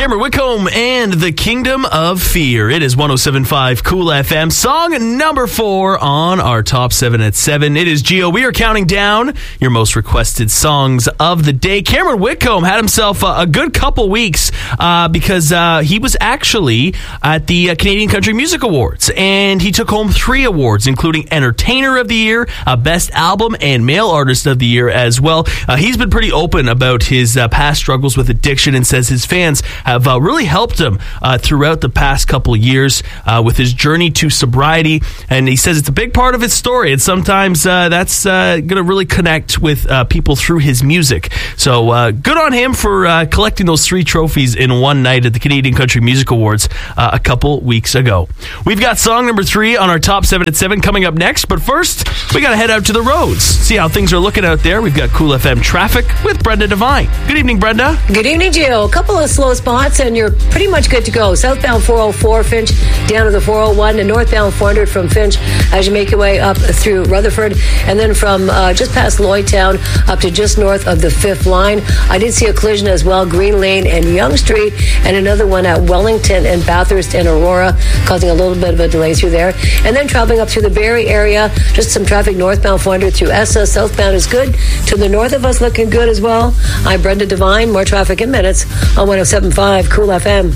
Cameron Whitcomb and the Kingdom of Fear. It is 107.5 Cool FM. Song number 4 on our top 7 at 7. It is Gio. We are counting down your most requested songs of the day. Cameron Whitcomb had himself a good couple weeks because he was actually at the Canadian Country Music Awards, and he took home 3 awards, including Entertainer of the Year, Best Album, and Male Artist of the Year as well. He's been pretty open about his past struggles with addiction and says his fans have really helped him throughout the past couple years with his journey to sobriety. And he says it's a big part of his story, and sometimes that's going to really connect with people through his music. So good on him for collecting those 3 trophies in one night at the Canadian Country Music Awards a couple weeks ago. We've got song number 3 on our top 7 at 7 coming up next, but first we got to head out to the roads, see how things are looking out there. We've got Cool FM traffic with Brenda Devine. Good evening, Brenda. Good evening, Gio. A couple of slow spots and you're pretty much good to go. Southbound 404 Finch down to the 401 and northbound 400 from Finch as you make your way up through Rutherford, and then from just past Lloydtown up to just north of the 5th line. I did see a collision as well, Green Lane and Yonge Street, and another one at Wellington and Bathurst and Aurora, causing a little bit of a delay through there. And then traveling up through the Barrie area, just some traffic northbound 400 through Essa. Southbound is good. To the north of us, looking good as well. I'm Brenda Devine. More traffic in minutes on 107.5 Cool FM.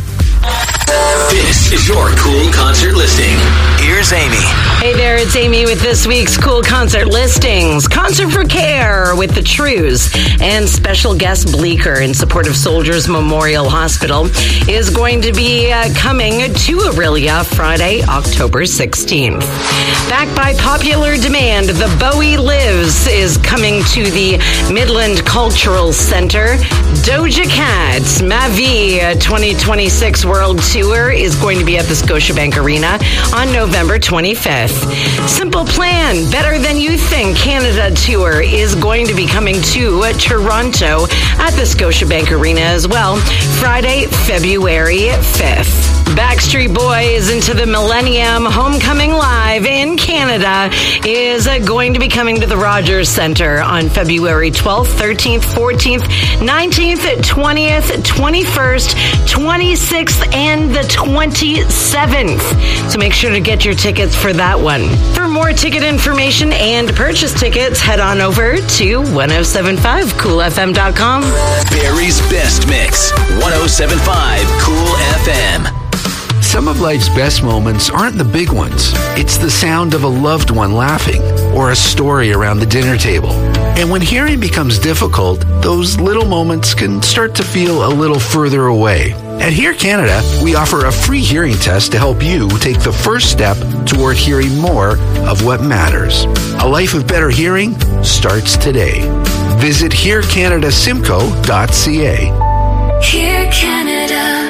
This is your Cool Concert Listing. Here's Amy. Hey there, it's Amy with this week's Cool Concert Listings. Concert for Care with the Trews and special guest Bleecker in support of Soldiers Memorial Hospital is going to be coming to Aurelia Friday, October 16th. Backed by popular demand, The Bowie Lives is coming to the Midland Cultural Center. Doja Cat's Mavi 2026 World Tour is going to be at the Scotiabank Arena on November 25th. Simple Plan, Better Than You Think Canada Tour is going to be coming to Toronto at the Scotiabank Arena as well, Friday, February 5th. Backstreet Boys Into the Millennium Homecoming Live in Canada is going to be coming to the Rogers Centre on February 12th, 13th, 14th, 19th, 20th, 21st, 26th, and the 27th. So make sure to get your tickets for that one. For more ticket information and purchase tickets, head on over to 1075coolfm.com. Barrie's Best Mix, 1075 Cool FM. Some of life's best moments aren't the big ones. It's the sound of a loved one laughing or a story around the dinner table. And when hearing becomes difficult, those little moments can start to feel a little further away. At Hear Canada, we offer a free hearing test to help you take the first step toward hearing more of what matters. A life of better hearing starts today. Visit hearcanadasimco.ca. Hear Canada.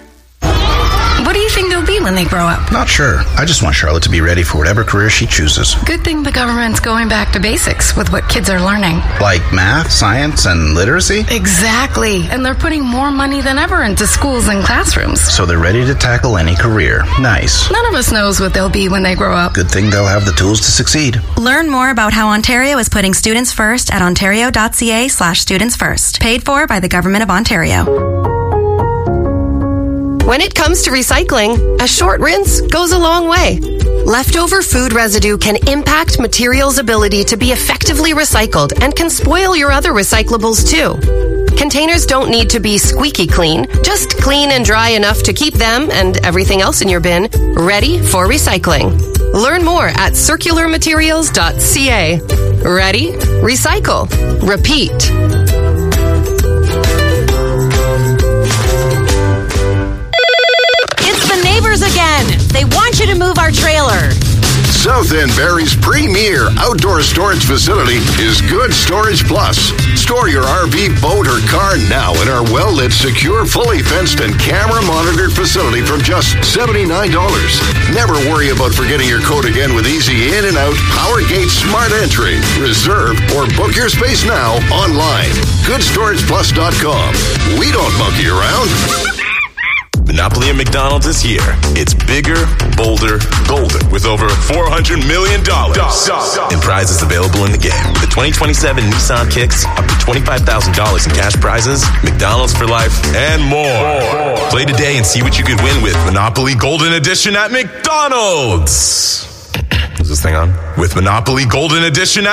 What do you think they'll be when they grow up? Not sure. I just want Charlotte to be ready for whatever career she chooses. Good thing the government's going back to basics with what kids are learning. Like math, science, and literacy? Exactly. And they're putting more money than ever into schools and classrooms. So they're ready to tackle any career. Nice. None of us knows what they'll be when they grow up. Good thing they'll have the tools to succeed. Learn more about how Ontario is putting students first at ontario.ca/students first. Paid for by the Government of Ontario. When it comes to recycling, a short rinse goes a long way. Leftover food residue can impact materials' ability to be effectively recycled and can spoil your other recyclables too. Containers don't need to be squeaky clean, just clean and dry enough to keep them and everything else in your bin ready for recycling. Learn more at circularmaterials.ca. Ready? Recycle. Repeat. Again, they want you to move our trailer. South End Barrie's premier outdoor storage facility is Good Storage Plus. Store your RV, boat, or car now in our well-lit, secure, fully fenced, and camera-monitored facility from just $79. Never worry about forgetting your coat again with easy in and out PowerGate Smart Entry. Reserve or book your space now online. GoodStoragePlus.com. We don't monkey around. Monopoly at McDonald's is here. It's bigger, bolder, golden, with over $400 million in prizes available in the game. The 2027 Nissan Kicks, up to $25,000 in cash prizes, McDonald's for life, and more. Play today and see what you could win with Monopoly Golden Edition at McDonald's. Is this thing on? With Monopoly Golden Edition at